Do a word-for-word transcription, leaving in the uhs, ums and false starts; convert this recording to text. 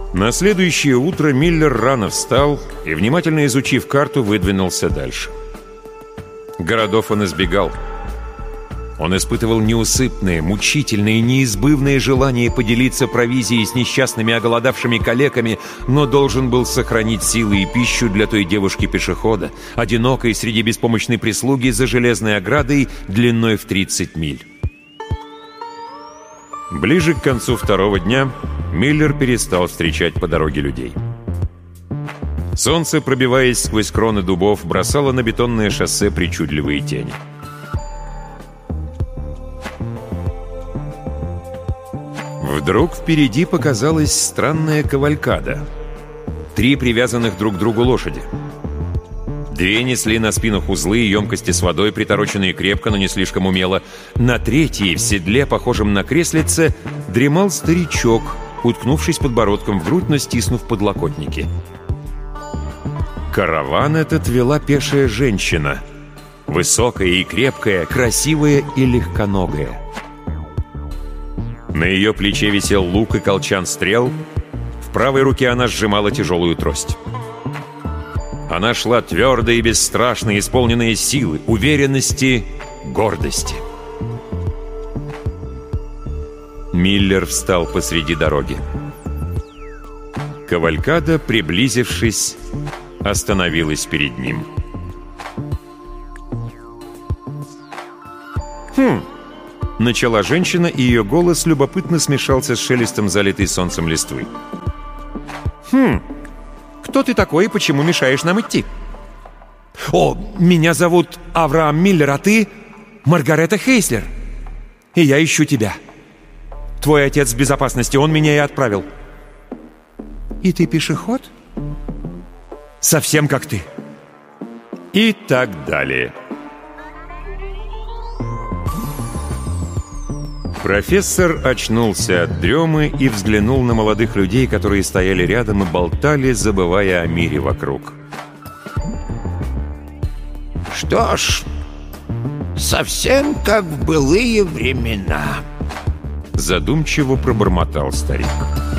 На следующее утро Миллер рано встал и, внимательно изучив карту, выдвинулся дальше. Городов он избегал. Он испытывал неусыпное, мучительное и неизбывное желание поделиться провизией с несчастными оголодавшими калеками, но должен был сохранить силы и пищу для той девушки-пешехода, одинокой среди беспомощной прислуги за железной оградой длиной в тридцать миль. Ближе к концу второго дня Миллер перестал встречать по дороге людей. Солнце, пробиваясь сквозь кроны дубов, бросало на бетонное шоссе причудливые тени. Вдруг впереди показалась странная кавалькада. Три привязанных друг к другу лошади. Две несли на спинах узлы и емкости с водой, притороченные крепко, но не слишком умело. На третьей, в седле, похожем на креслице, дремал старичок, уткнувшись подбородком в грудь, но стиснув подлокотники. Караван этот вела пешая женщина. Высокая и крепкая, красивая и легконогая. На ее плече висел лук и колчан стрел. В правой руке она сжимала тяжелую трость. Она шла твердо и бесстрашно, исполненная силы, уверенности, гордости. Миллер встал посреди дороги. Кавалькада, приблизившись, остановилась перед ним. «Хм!» — начала женщина, и ее голос любопытно смешался с шелестом залитой солнцем листвы. «Хм! Кто ты такой и почему мешаешь нам идти?» «О, меня зовут Авраам Миллер, а ты Маргарета Хейслер. И я ищу тебя. Твой отец в безопасности, он меня и отправил». «И ты пешеход?» «Совсем как ты». И так далее. Профессор очнулся от дремы и взглянул на молодых людей, которые стояли рядом и болтали, забывая о мире вокруг. «Что ж, совсем как в былые времена», — задумчиво пробормотал старик.